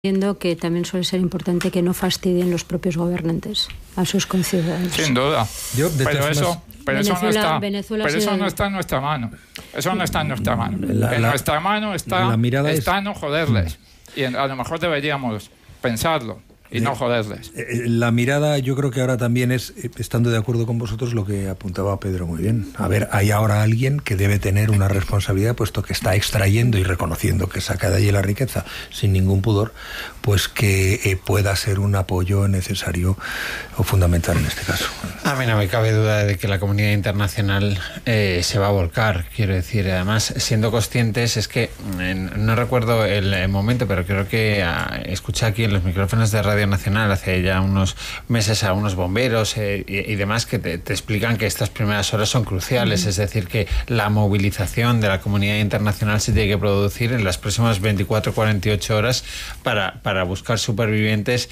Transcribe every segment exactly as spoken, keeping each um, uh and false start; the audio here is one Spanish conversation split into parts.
Entiendo que también suele ser importante que no fastidien los propios gobernantes a sus conciudadanos. Sin duda. Yo, pero eso, pero Venezuela, eso no está, Venezuela pero eso sido... no está en nuestra mano. Eso no está en nuestra mano. La, en la, nuestra mano está, está es... no joderles. Y a lo mejor deberíamos pensarlo. Y no joderles. La mirada, yo creo que ahora también es, estando de acuerdo con vosotros, lo que apuntaba Pedro muy bien. A ver, hay ahora alguien que debe tener una responsabilidad, puesto que está extrayendo y reconociendo que saca de allí la riqueza sin ningún pudor, pues que eh, pueda ser un apoyo necesario o fundamental en este caso. A mí no me cabe duda de que la comunidad internacional eh, se va a volcar, quiero decir. Además, siendo conscientes, es que en, no recuerdo el, el momento, pero creo que a, escuché aquí en los micrófonos de Radio Nacional hace ya unos meses a unos bomberos eh, y, y demás que te, te explican que estas primeras horas son cruciales, mm. es decir, que la movilización de la comunidad internacional se tiene que producir en las próximas veinticuatro a cuarenta y ocho horas para, para buscar supervivientes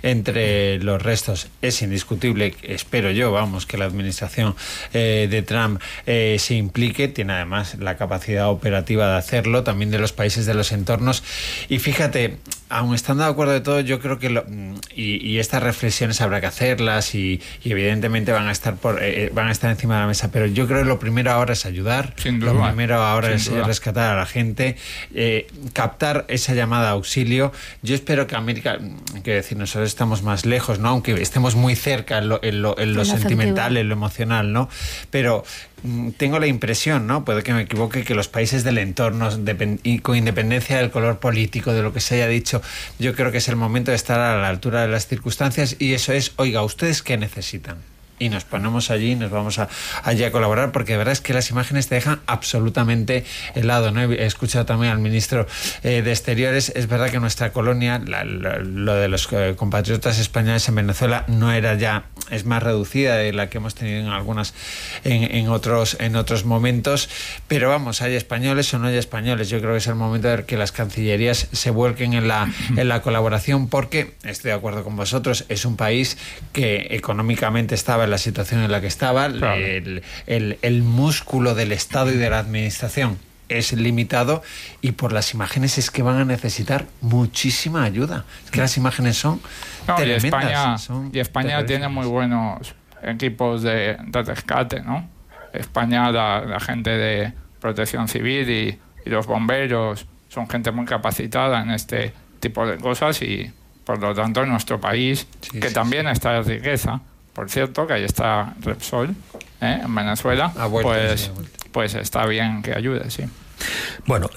entre los restos. Es indiscutible, espero yo, vamos, que la administración eh, de Trump eh, se implique, tiene además la capacidad operativa de hacerlo, también de los países de los entornos, y fíjate, aun estando de acuerdo de todo, yo creo que lo, y, y estas reflexiones habrá que hacerlas y, y evidentemente van a estar por eh, van a estar encima de la mesa, pero yo creo que lo primero ahora es ayudar, Sin duda. lo primero ahora Sin es duda. rescatar a la gente, eh, captar esa llamada a auxilio. Yo espero que América, quiero decir, nosotros estamos más lejos, ¿no? Aunque estemos muy cerca en lo, en lo, en lo sentimental, en lo emocional, ¿no? Pero tengo la impresión, ¿no? Puede que me equivoque, que los países del entorno, depend- y con independencia del color político, de lo que se haya dicho, yo creo que es el momento de estar a la altura de las circunstancias, y eso es, oiga, ¿ustedes qué necesitan? Y nos ponemos allí, nos vamos a, allí a colaborar, porque de verdad es que las imágenes te dejan absolutamente helado, ¿no? He escuchado también al ministro eh, de Exteriores. Es verdad que nuestra colonia, la, la, lo de los eh, compatriotas españoles en Venezuela no era ya, es más reducida de la que hemos tenido en algunas, en, en otros en otros momentos, pero vamos, hay españoles o no hay españoles. Yo creo que es el momento de que las cancillerías se vuelquen en la, en la colaboración, porque estoy de acuerdo con vosotros, es un país que económicamente estaba en la situación en la que estaba, claro. el, el, el músculo del Estado y de la administración es limitado, y por las imágenes es que van a necesitar muchísima ayuda. Es que las imágenes son no, tremendas. Y España, son y España tiene muy buenos equipos de, de rescate, ¿no? España, la, la gente de protección civil y, y los bomberos son gente muy capacitada en este tipo de cosas, y por lo tanto en nuestro país, sí, que sí, también sí. está en riqueza. Por cierto, que ahí está Repsol, ¿eh? En Venezuela, vuelta, pues, pues está bien que ayude, sí. Bueno,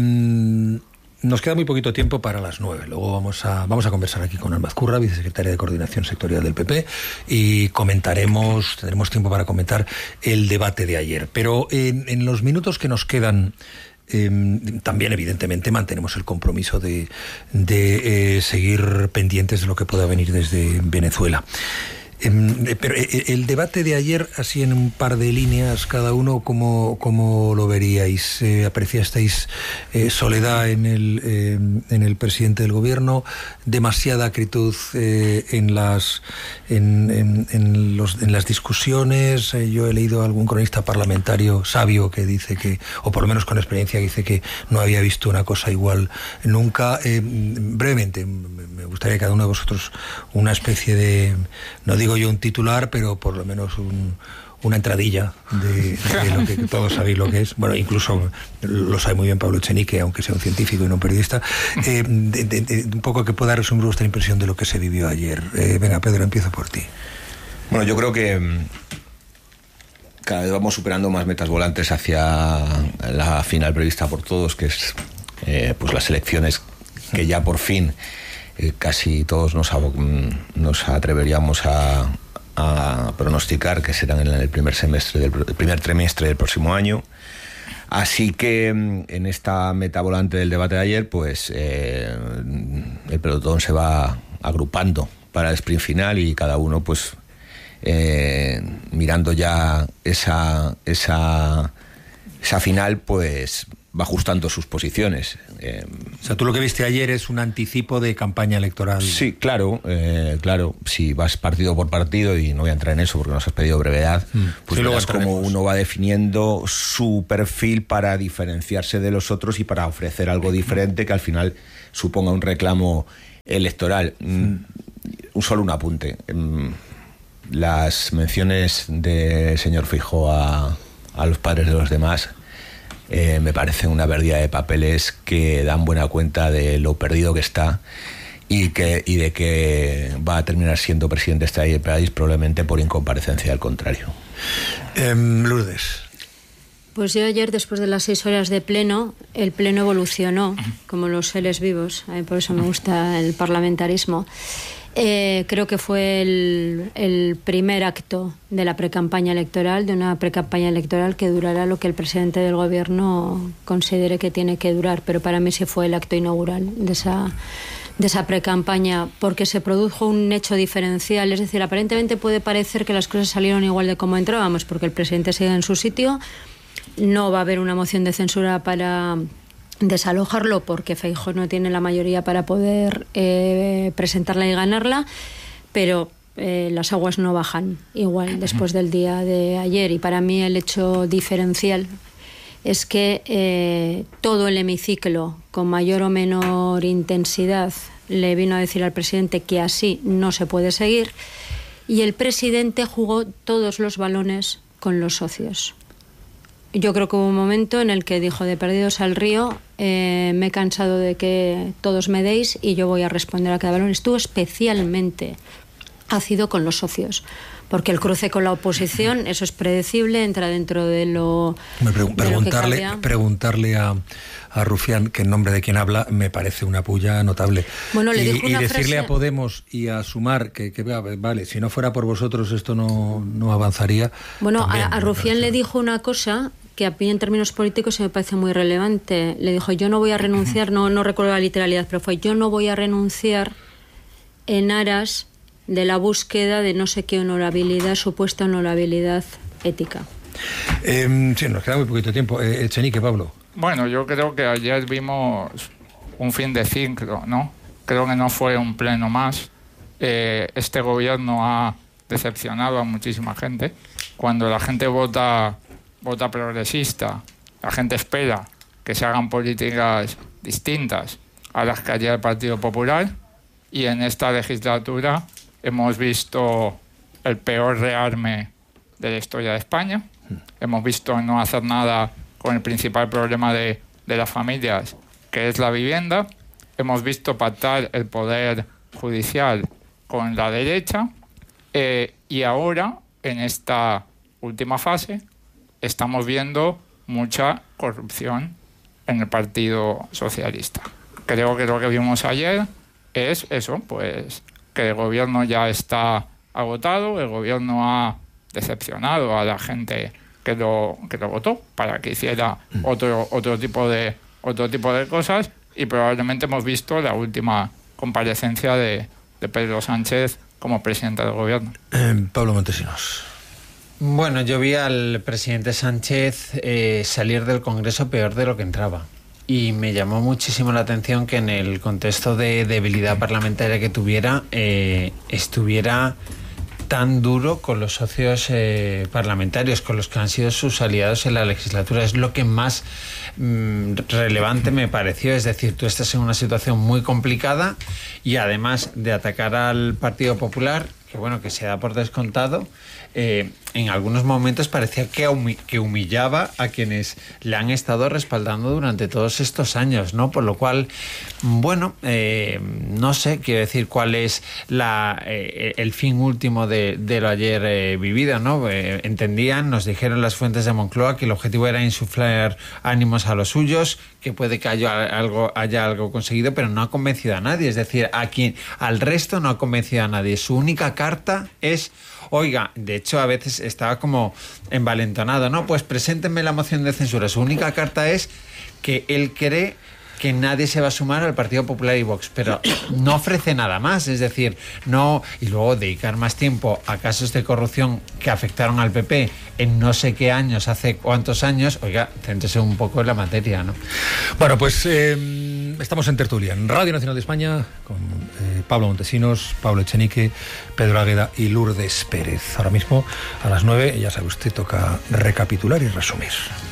um, nos queda muy poquito tiempo para las nueve. Luego vamos a, vamos a conversar aquí con Alma Ezcurra, vicesecretaria de Coordinación Sectorial del P P, y comentaremos, tendremos tiempo para comentar el debate de ayer. Pero en, en los minutos que nos quedan, Eh, también evidentemente mantenemos el compromiso de, de eh, seguir pendientes de lo que pueda venir desde Venezuela. Eh, pero eh, el debate de ayer, así en un par de líneas cada uno, ¿cómo, cómo lo veríais? Eh, ¿Apreciasteis eh, soledad en el, eh, en el presidente del gobierno? ¿Demasiada acritud eh, en, las, en, en, en, los, en las discusiones? Eh, yo he leído a algún cronista parlamentario sabio que dice que, o por lo menos con experiencia, que dice que no había visto una cosa igual nunca. Eh, brevemente, me gustaría que cada uno de vosotros una especie de, no digo yo un titular, pero por lo menos un, una entradilla de, de lo que todos sabéis lo que es. Bueno, incluso lo sabe muy bien Pablo Echenique, aunque sea un científico y no un periodista. Eh, de, de, de, un poco que pueda resumir vuestra impresión de lo que se vivió ayer. Eh, venga, Pedro, empiezo por ti. Bueno, yo creo que cada vez vamos superando más metas volantes hacia la final prevista por todos, que es eh, pues las elecciones que ya por fin Eh, casi todos nos, nos atreveríamos a, a pronosticar que serán en el primer semestre del el primer trimestre del próximo año. Así que en esta meta volante del debate de ayer, pues eh, el pelotón se va agrupando para el sprint final, y cada uno pues eh, mirando ya esa esa esa final, pues va ajustando sus posiciones. Eh, o sea, tú lo que viste ayer es un anticipo de campaña electoral. Sí, claro, eh, claro. Si vas partido por partido, y no voy a entrar en eso porque nos has pedido brevedad, mm. pues sí, verás cómo uno va definiendo su perfil para diferenciarse de los otros y para ofrecer algo diferente que al final suponga un reclamo electoral. Mm. Un solo un apunte. Las menciones del señor Feijóo a, a los padres de los demás eh, me parecen una pérdida de papeles que dan buena cuenta de lo perdido que está y, que, y de que va a terminar siendo presidente de este país probablemente por incomparecencia del contrario. Eh, Lourdes. Pues yo ayer, después de las seis horas de pleno, el pleno evolucionó, como los seres vivos, eh, por eso me gusta el parlamentarismo. Eh, creo que fue el, el primer acto de la precampaña electoral, de una precampaña electoral que durará lo que el presidente del gobierno considere que tiene que durar, pero para mí sí fue el acto inaugural de esa, de esa precampaña, porque se produjo un hecho diferencial. Es decir, aparentemente puede parecer que las cosas salieron igual de como entrábamos, porque el presidente sigue en su sitio. No va a haber una moción de censura para desalojarlo porque Feijóo no tiene la mayoría para poder eh, presentarla y ganarla, pero eh, las aguas no bajan igual después del día de ayer. Y para mí el hecho diferencial es que eh, todo el hemiciclo, con mayor o menor intensidad, le vino a decir al presidente que así no se puede seguir, y el presidente jugó todos los balones con los socios. Yo creo que hubo un momento en el que dijo: de perdidos al río, eh, me he cansado de que todos me deis y yo voy a responder a cada balón. Estuvo especialmente ácido con los socios, porque el cruce con la oposición, eso es predecible, entra dentro de lo, Me pregun- de preguntarle, lo que preguntarle a, a Rufián, que en nombre de quien habla, me parece una pulla notable. Bueno, le y, dijo y una decirle frase... a Podemos y a Sumar que, que vale, si no fuera por vosotros esto no, no avanzaría. Bueno, también, a, a Rufián le dijo una cosa que a mí en términos políticos se me parece muy relevante. Le dijo: yo no voy a renunciar, no, no recuerdo la literalidad, pero fue: yo no voy a renunciar en aras de la búsqueda de no sé qué honorabilidad, supuesta honorabilidad ética. Eh, sí, nos queda muy poquito tiempo. Eh, Echenique, Pablo. Bueno, yo creo que ayer vimos un fin de ciclo, ¿no? Creo que no fue un pleno más. Eh, este gobierno ha decepcionado a muchísima gente. Cuando la gente vota... vota progresista, la gente espera que se hagan políticas distintas a las que haría el Partido Popular, y en esta legislatura hemos visto el peor rearme de la historia de España. Hemos visto no hacer nada con el principal problema de, de las familias, que es la vivienda. Hemos visto pactar el poder judicial con la derecha, eh, y ahora, en esta última fase, estamos viendo mucha corrupción en el Partido Socialista. Creo que lo que vimos ayer es eso, pues que el gobierno ya está agotado, el gobierno ha decepcionado a la gente que lo que lo votó para que hiciera otro otro tipo de otro tipo de cosas, y probablemente hemos visto la última comparecencia de, de Pedro Sánchez como presidente del gobierno. Eh, Pablo Montesinos. Bueno, yo vi al presidente Sánchez eh, salir del Congreso peor de lo que entraba. Y me llamó muchísimo la atención que en el contexto de debilidad parlamentaria que tuviera, eh, estuviera tan duro con los socios eh, parlamentarios, con los que han sido sus aliados en la legislatura. Es lo que más mmm, relevante me pareció. Es decir, tú estás en una situación muy complicada y además de atacar al Partido Popular, que bueno, que se da por descontado, eh, en algunos momentos parecía que, humi- que humillaba a quienes le han estado respaldando durante todos estos años, ¿no? Por lo cual, bueno, eh, no sé, quiero decir cuál es la, eh, el fin último de, de lo ayer eh, vivido, ¿no? Eh, entendían, nos dijeron las fuentes de Moncloa que el objetivo era insuflar ánimos a los suyos, que puede que haya algo, haya algo conseguido, pero no ha convencido a nadie. Es decir, a quien, al resto no ha convencido a nadie. Su única carta es: oiga, de hecho a veces estaba como envalentonado, ¿no? Pues preséntenme la moción de censura. Su única carta es que él cree que nadie se va a sumar al Partido Popular y Vox, pero no ofrece nada más, es decir, no, y luego dedicar más tiempo a casos de corrupción que afectaron al P P en no sé qué años, hace cuántos años. Oiga, céntrese un poco en la materia, ¿no? Bueno, pues eh, estamos en tertulia, en Radio Nacional de España, con eh, Pablo Montesinos, Pablo Echenique, Pedro Águeda y Lourdes Pérez. Ahora mismo, a las nueve, ya sabe usted, toca recapitular y resumir.